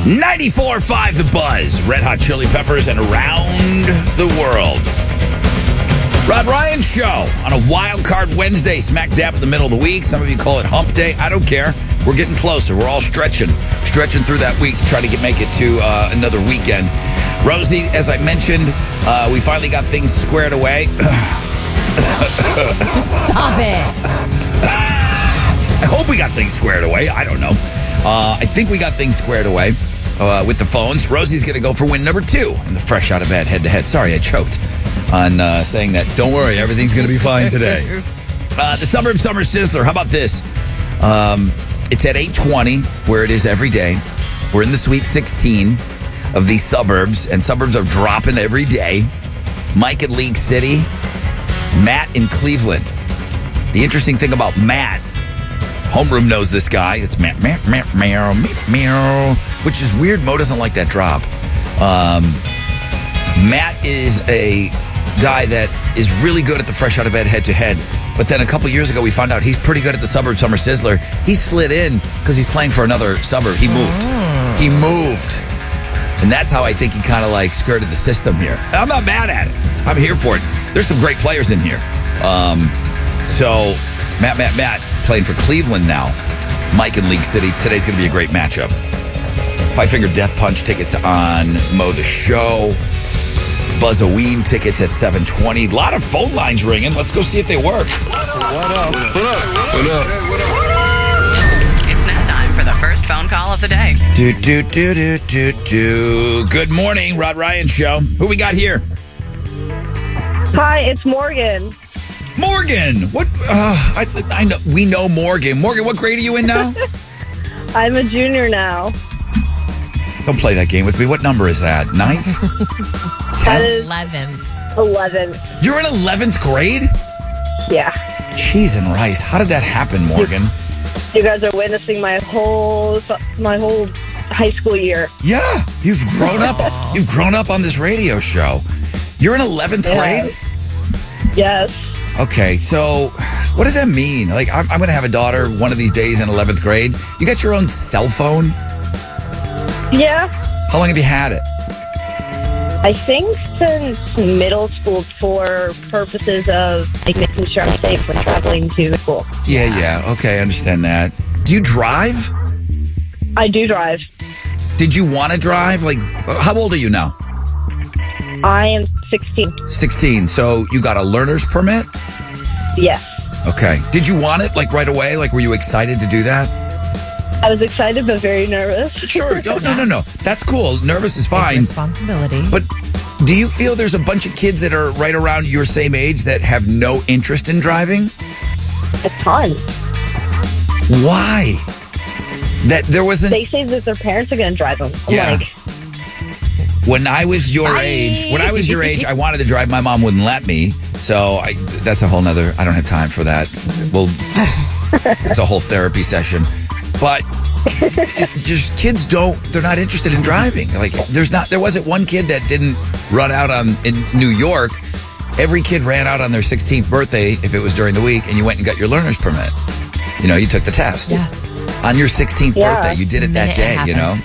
94.5 The Buzz, Red Hot Chili Peppers, and Around the World. Rod Ryan Show on a Wild Card Wednesday, smack dab in the middle of the week. Some of you call it Hump Day. I don't care. We're getting closer. We're all stretching through that week to try to make it to another weekend. Rosie, as I mentioned, we finally got things squared away. Stop it. I hope we got things squared away. I don't know. I think we got things squared away with the phones. Rosie's going to go for win number 2 in the Fresh Out of Bed head-to-head. Sorry, I choked on saying that. Don't worry, everything's going to be fine today. The Suburb Summer Sizzler. How about this? It's at 8:20, where it is every day. We're in the Sweet 16 of these suburbs, and suburbs are dropping every day. Mike in League City, Matt in Cleveland. The interesting thing about Matt, Homeroom knows this guy. It's Matt, which is weird. Mo doesn't like that drop. Matt is a guy that is really good at the Fresh Out of Bed head-to-head. But then a couple years ago, we found out he's pretty good at the Suburb Summer Sizzler. He slid in because he's playing for another suburb. He moved. And that's how I think he kind of like skirted the system here. I'm not mad at it. I'm here for it. There's some great players in here. So Matt playing for Cleveland now. Mike in League City. Today's going to be a great matchup. Five Finger Death Punch tickets on Mo the Show. Buzz-a-Ween tickets at 7:20. A lot of phone lines ringing. Let's go see if they work. What up? It's now time for the first phone call of the day. Good morning, Rod Ryan Show. Who we got here? Hi, it's Morgan. Morgan. What? I know. We know Morgan. Morgan, what grade are you in now? I'm a junior now. Don't play that game with me. What number is that? 9th? 10th? 11th. 11th. You're in 11th grade? Yeah. Cheese and rice. How did that happen, Morgan? You guys are witnessing my whole high school year. Yeah. You've grown up. You've grown up on this radio show. You're in 11th grade? Yes. Okay, so what does that mean? Like, I'm going to have a daughter one of these days in 11th grade. You got your own cell phone? Yeah. How long have you had it? I think since middle school for purposes of making sure I'm safe when traveling to school. Yeah. Okay, I understand that. Do you drive? I do drive. Did you want to drive? Like, how old are you now? I am 16. 16. So you got a learner's permit? Yes. Okay. Did you want it like right away? Like, were you excited to do that? I was excited but very nervous. Sure. No. That's cool. Nervous is fine. Big responsibility. But do you feel there's a bunch of kids that are right around your same age that have no interest in driving? A ton. Why? That there wasn't. They say that their parents are going to drive them. I'm Yeah. like, When I was your age, I wanted to drive. My mom wouldn't let me. So that's a whole nother. I don't have time for that. Well, it's a whole therapy session. But just kids they're not interested in driving. Like there wasn't one kid that didn't run out in New York. Every kid ran out on their 16th birthday if it was during the week, and you went and got your learner's permit. You know, you took the test. Yeah. On your 16th birthday, you did it that day, you know.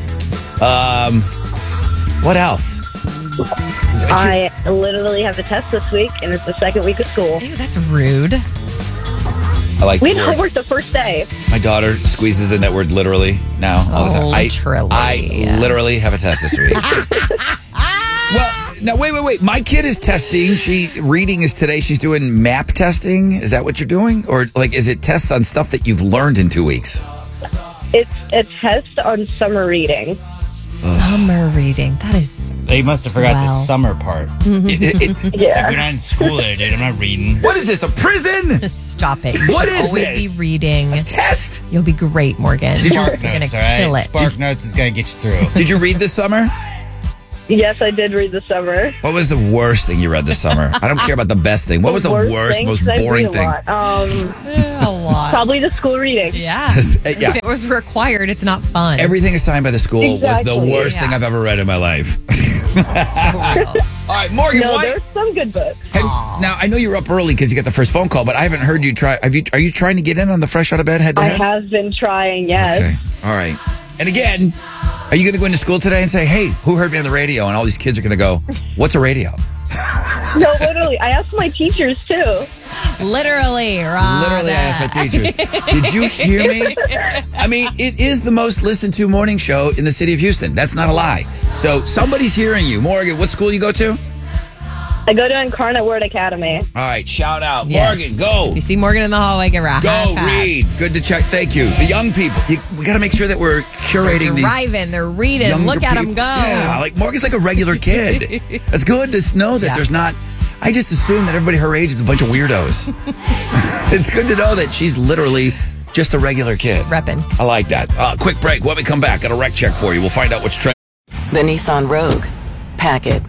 What else? I literally have a test this week, and it's the second week of school. Ew, that's rude. I like We the had word. homework the first day. My daughter squeezes in that word literally now all the time. Literally. I literally have a test this week. Well, now wait. My kid is testing. Reading is today. She's doing MAP testing. Is that what you're doing? Or like, is it tests on stuff that you've learned in 2 weeks? It's a test on summer reading. Summer reading. That is. They must have forgot the summer part. Yeah. We're not in school there, dude. I'm not reading. What is this, a prison? Stop it. You What should is always this? be reading. Test? You'll be great, Morgan. Spark You're Notes, gonna all right? kill it. Spark Notes is going to get you through. Did you read this summer? Yes, I did read the summer. What was the worst thing you read this summer? I don't care about the best thing. What was the worst, thing? most 'Cause I read boring a thing? lot. A lot. Probably the school reading. Yeah. Yeah. If it was required, it's not fun. Everything assigned by the school was the Exactly. worst thing Yeah. I've ever read in my life. So real. All right, Morgan, No, why? there's some good books. Now, I know you're up early because you got the first phone call, but I haven't heard you try. Are you trying to get in on the Fresh Out of Bed head to I head? have been trying, yes. Okay. All right. And again, Are you going to go into school today and say, hey, who heard me on the radio? And all these kids are going to go, what's a radio? No, literally. I asked my teachers, too. Literally, Rob. Literally, I asked my teachers. Did you hear me? I mean, it is the most listened to morning show in the city of Houston. That's not a lie. So somebody's hearing you. Morgan, what school you go to? I go to Incarnate Word Academy. All right, shout out. Yes. Morgan, go. If you see Morgan in the hallway, give her a high Go, five. read. Good to check. Thank you. The young people. We got to make sure that we're curating these. Driving, they're reading. younger Look at them people. go. Yeah, like Morgan's like a regular kid. It's good to know that there's not. I just assume that everybody her age is a bunch of weirdos. It's good to know that she's literally just a regular kid. Reppin'. I like that. Quick break. When we come back, got a rec check for you. We'll find out what's trending. The Nissan Rogue. Pack it.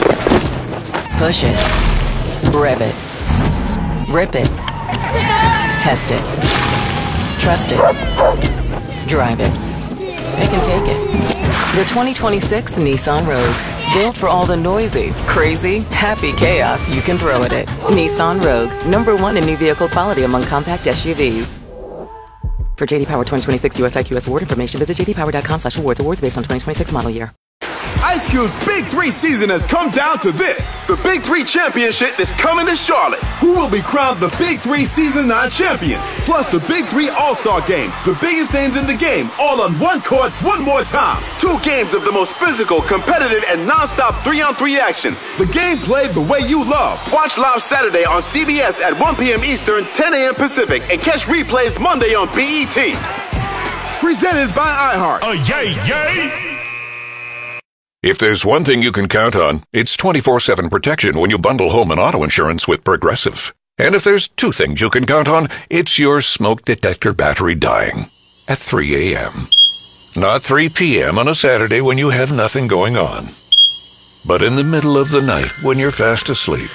Push it. Rev it. Rip it. Test it. Trust it. Drive it. Pick and take it. The 2026 Nissan Rogue. Built for all the noisy, crazy, happy chaos you can throw at it. Nissan Rogue. #1 in new vehicle quality among compact SUVs. For JD Power 2026 US IQS award information, visit jdpower.com/awards. Awards based on 2026 model year. Ice Cube's Big 3 season has come down to this. The Big 3 Championship is coming to Charlotte. Who will be crowned the Big 3 Season 9 champion? Plus the Big 3 All-Star Game. The biggest names in the game, all on one court, one more time. 2 games of the most physical, competitive, and non-stop 3-on-3 action. The game played the way you love. Watch live Saturday on CBS at 1 p.m. Eastern, 10 a.m. Pacific, and catch replays Monday on BET. Presented by iHeart. Yay! If there's one thing you can count on, it's 24/7 protection when you bundle home and auto insurance with Progressive. And if there's 2 things you can count on, it's your smoke detector battery dying at 3 a.m. Not 3 p.m. on a Saturday when you have nothing going on, but in the middle of the night when you're fast asleep.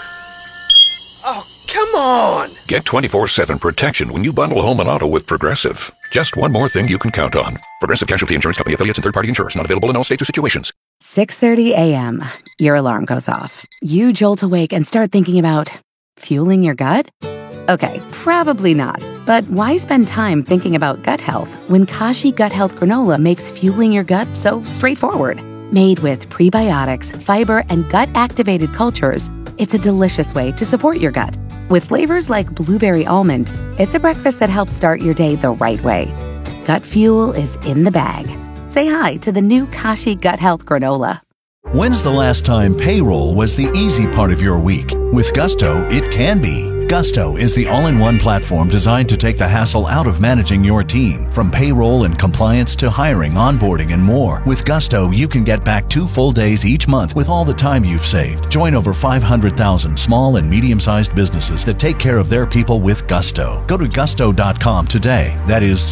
Oh, come on! Get 24/7 protection when you bundle home and auto with Progressive. Just one more thing you can count on. Progressive Casualty Insurance Company affiliates and third-party insurers. Not available in all states or situations. 6:30 a.m. Your alarm goes off. You jolt awake and start thinking about fueling your gut? Okay, probably not. But why spend time thinking about gut health when Kashi Gut Health Granola makes fueling your gut so straightforward? Made with prebiotics, fiber, and gut-activated cultures, it's a delicious way to support your gut. With flavors like blueberry almond, it's a breakfast that helps start your day the right way. Gut fuel is in the bag. Say hi to the new Kashi Gut Health Granola. When's the last time payroll was the easy part of your week? With Gusto, it can be. Gusto is the all-in-one platform designed to take the hassle out of managing your team. From payroll and compliance to hiring, onboarding, and more. With Gusto, you can get back 2 full days each month with all the time you've saved. Join over 500,000 small and medium-sized businesses that take care of their people with Gusto. Go to gusto.com today. That is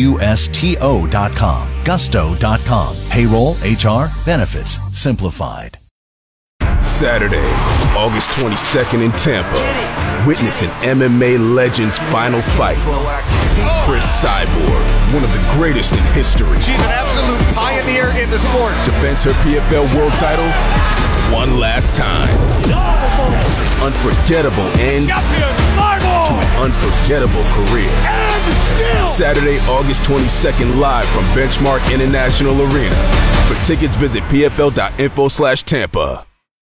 GUSTO.com. Gusto.com. Payroll, HR, benefits, simplified. Saturday, August 22nd in Tampa. Witness an MMA legend's final fight. Chris Cyborg, one of the greatest in history. She's an absolute pioneer in the sport. Defends her PFL world title one last time. Unforgettable end to an unforgettable career. Saturday, August 22nd, live from Benchmark International Arena. For tickets, visit pfl.info/Tampa.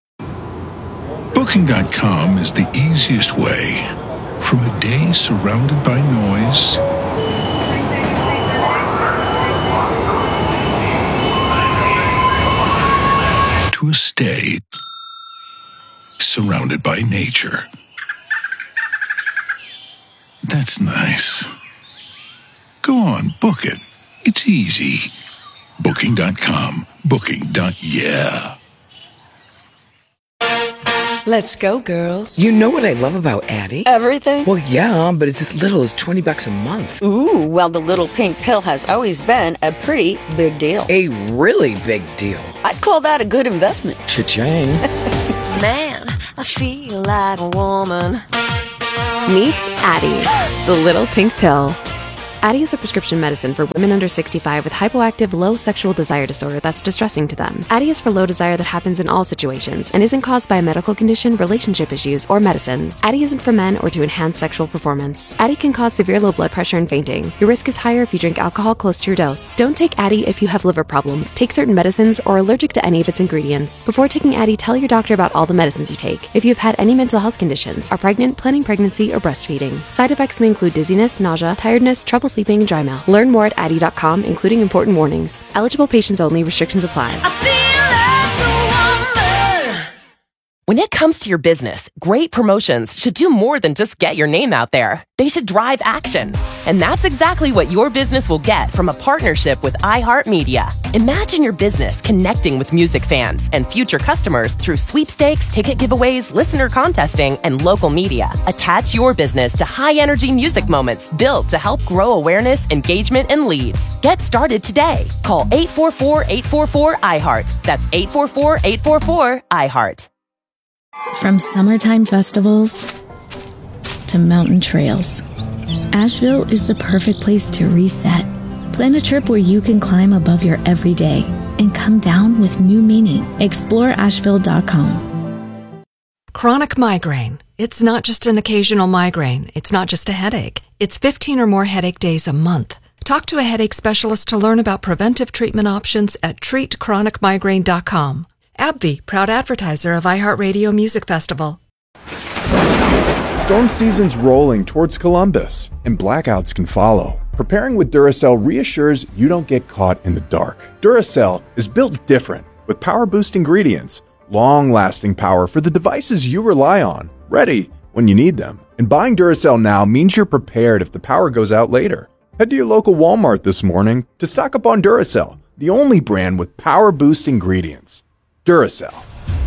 Booking.com is the easiest way from a day surrounded by noise to a stay surrounded by nature. That's nice. Go on, book it. It's easy. Booking.com. Booking.yeah. Let's go, girls. You know what I love about Addie? Everything? Well, yeah, but it's as little as $20 a month. Ooh, well, the little pink pill has always been a pretty big deal. A really big deal. I'd call that a good investment. Cha-ching. Man, I feel like a woman. Meet Addie, the little pink pill. Addyi is a prescription medicine for women under 65 with hypoactive low sexual desire disorder that's distressing to them. Addyi is for low desire that happens in all situations and isn't caused by a medical condition, relationship issues, or medicines. Addyi isn't for men or to enhance sexual performance. Addyi can cause severe low blood pressure and fainting. Your risk is higher if you drink alcohol close to your dose. Don't take Addyi if you have liver problems, take certain medicines, or are allergic to any of its ingredients. Before taking Addyi, tell your doctor about all the medicines you take. If you've had any mental health conditions, are pregnant, planning pregnancy, or breastfeeding. Side effects may include dizziness, nausea, tiredness, trouble sleeping, and dry mouth. Learn more at Addyi.com, including important warnings. Eligible patients only. Restrictions apply. When it comes to your business, great promotions should do more than just get your name out there. They should drive action. And that's exactly what your business will get from a partnership with iHeartMedia. Imagine your business connecting with music fans and future customers through sweepstakes, ticket giveaways, listener contesting, and local media. Attach your business to high-energy music moments built to help grow awareness, engagement, and leads. Get started today. Call 844-844-iHeart. That's 844-844-iHeart. From summertime festivals to mountain trails, Asheville is the perfect place to reset. Plan a trip where you can climb above your everyday and come down with new meaning. Explore Asheville.com. Chronic migraine. It's not just an occasional migraine. It's not just a headache. It's 15 or more headache days a month. Talk to a headache specialist to learn about preventive treatment options at treatchronicmigraine.com. AbbVie, proud advertiser of iHeartRadio Music Festival. Storm season's rolling towards Columbus, and blackouts can follow. Preparing with Duracell reassures you don't get caught in the dark. Duracell is built different, with power-boost ingredients, long-lasting power for the devices you rely on, ready when you need them. And buying Duracell now means you're prepared if the power goes out later. Head to your local Walmart this morning to stock up on Duracell, the only brand with power-boost ingredients. Duracell.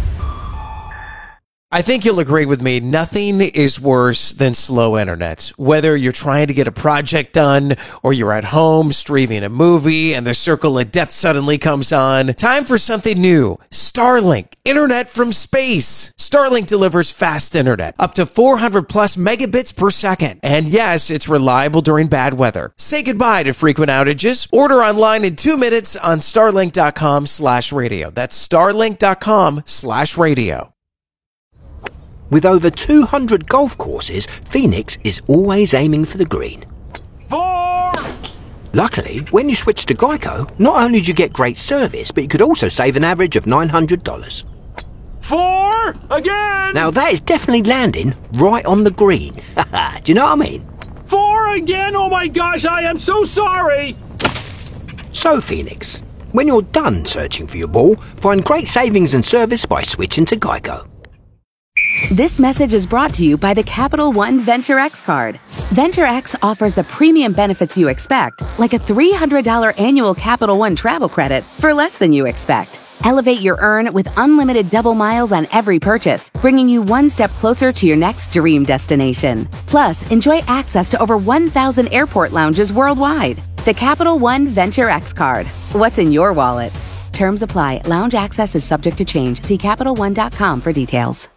I think you'll agree with me, nothing is worse than slow internet. Whether you're trying to get a project done or you're at home streaming a movie and the circle of death suddenly comes on, time for something new. Starlink, internet from space. Starlink delivers fast internet, up to 400 plus megabits per second. And yes, it's reliable during bad weather. Say goodbye to frequent outages. Order online in 2 minutes on starlink.com/radio. That's starlink.com/radio. With over 200 golf courses, Phoenix is always aiming for the green. 4! Luckily, when you switch to Geico, not only do you get great service, but you could also save an average of $900. 4! Again! Now that is definitely landing right on the green. Do you know what I mean? 4 again? Oh my gosh, I am so sorry! So, Phoenix, when you're done searching for your ball, find great savings and service by switching to Geico. This message is brought to you by the Capital One Venture X card. Venture X offers the premium benefits you expect, like a $300 annual Capital One travel credit for less than you expect. Elevate your earn with unlimited double miles on every purchase, bringing you one step closer to your next dream destination. Plus, enjoy access to over 1,000 airport lounges worldwide. The Capital One Venture X card. What's in your wallet? Terms apply. Lounge access is subject to change. See CapitalOne.com for details.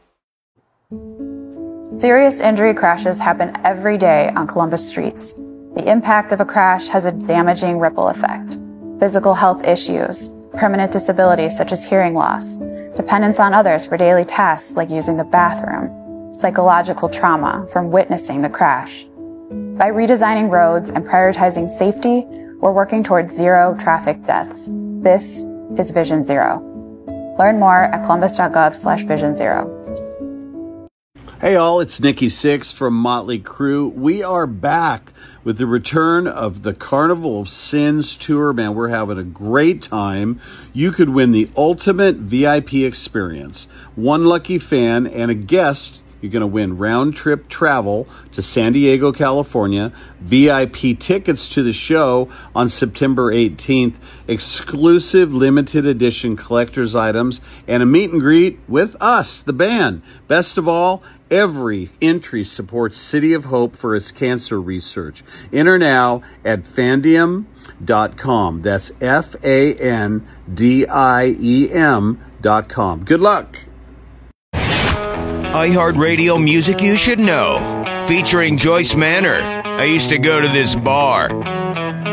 Serious injury crashes happen every day on Columbus streets. The impact of a crash has a damaging ripple effect. Physical health issues, permanent disabilities such as hearing loss, dependence on others for daily tasks like using the bathroom, psychological trauma from witnessing the crash. By redesigning roads and prioritizing safety, we're working towards zero traffic deaths. This is Vision Zero. Learn more at columbus.gov/Vision Zero. Hey all, it's Nikki Sixx from Motley Crue. We are back with the return of the Carnival of Sins tour. Man, we're having a great time. You could win the ultimate VIP experience. One lucky fan and a guest. You're going to win round-trip travel to San Diego, California, VIP tickets to the show on September 18th, exclusive limited edition collector's items, and a meet and greet with us, the band. Best of all, every entry supports City of Hope for its cancer research. Enter now at Fandiem.com. That's FANDIEM.com. Good luck. iHeartRadio Music You Should Know, featuring Joyce Manor. I used to go to this bar.